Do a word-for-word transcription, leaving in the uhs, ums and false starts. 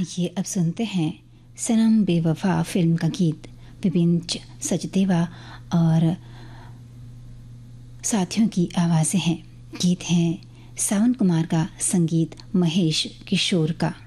आइए अब सुनते हैं सनम बेवफा फिल्म का गीत। विपिन सचदेवा और साथियों की आवाज़ें हैं। गीत हैं सावन कुमार का, संगीत महेश किशोर का।